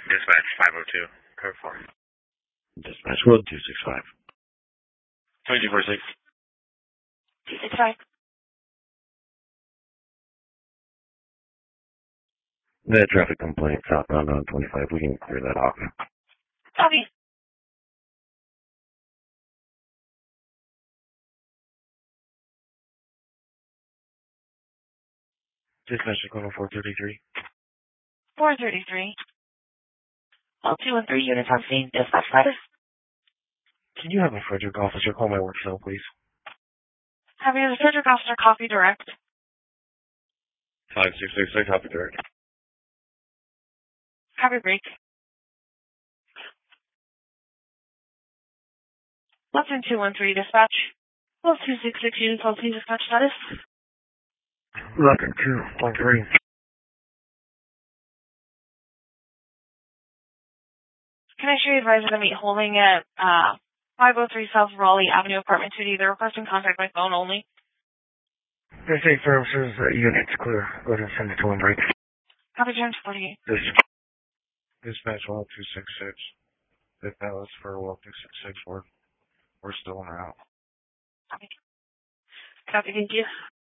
Dispatch 502. Code 4. Dispatch World 265. 2246. 265. The traffic complaint southbound on 25. We can clear that off. Copy. Dispatch Equipment 433. 433. All 2 and 3 units on scene. Dispatch status. Can you have a Frederick officer call my work cell, please? Having a Frederick officer copy direct. 5666, copy direct. Copy break. Lexington 213 dispatch. Well, 266 units on scene. Dispatch status. Lexington 213. Can I show you advisor to meet holding at 503 South Raleigh Avenue, apartment 2D? They're requesting contact by phone only. There's 8 services, units clear. Go ahead and send it to him, break. Copy times 48. Dispatch 1266. If that was for 1266, we're still en route. Copy. Copy, thank you.